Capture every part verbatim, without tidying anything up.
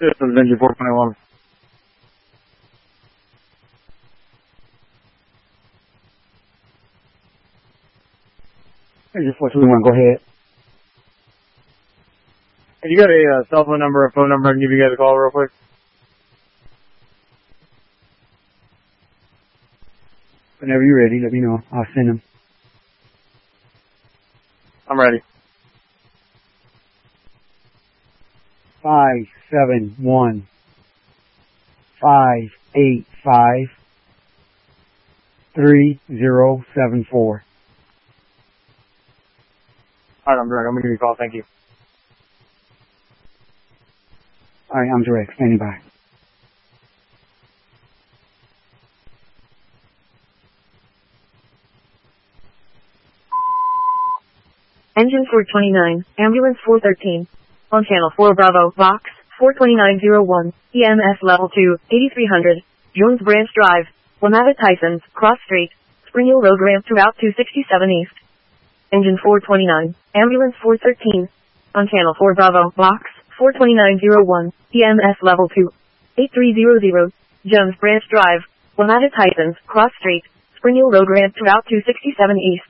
This is Engine four twenty-one. Engine four twenty-one, go ahead. Hey, you got a uh, cell phone number or phone number I can give you guys a call real quick? Whenever you're ready, let me know. I'll send them. I'm ready. Five seven one five eight five three zero seven four. Alright, I'm direct. I'm gonna give you a call. Thank you. Alright, I'm direct. Standing by. Engine four twenty-nine, Ambulance four thirteen. On Channel four Bravo, Box four twenty-nine oh one, E M S Level two, eighty-three hundred, Jones Branch Drive, WMATA Tysons, Cross Street, Spring Hill Road Ramp to Route two sixty-seven East. Engine four twenty-nine, Ambulance four thirteen. On Channel four Bravo, Box four twenty-nine oh one, E M S Level two, eighty-three hundred, Jones Branch Drive, WMATA Tysons, Cross Street, Spring Hill Road Ramp to Route two sixty-seven East.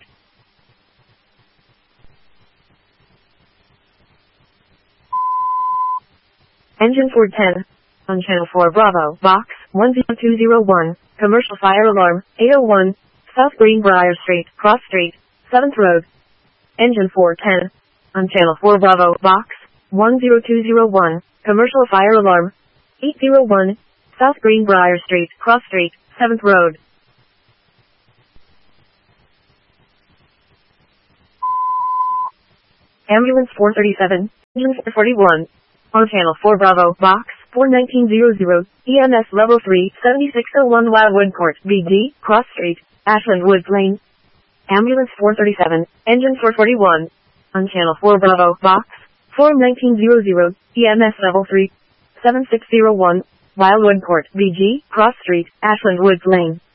Engine four ten. On Channel four Bravo, Box one zero two zero one, Commercial Fire Alarm, eight oh one, South Greenbrier Street, Cross Street, seventh Road. Engine four ten. On Channel four Bravo, Box one zero two zero one, Commercial Fire Alarm, eight oh one, South Greenbrier Street, Cross Street, seventh Road. Ambulance four thirty-seven, Engine four forty-one. On Channel four Bravo, Box four nineteen hundred, E M S Level three, seventy-six oh one Wildwood Court, B D, Cross Street, Ashland Woods Lane. Ambulance four thirty-seven, Engine four forty-one. On Channel four Bravo, Box four nineteen hundred, E M S Level three, seventy-six oh one, Wildwood Court, B G, Cross Street, Ashland Woods Lane.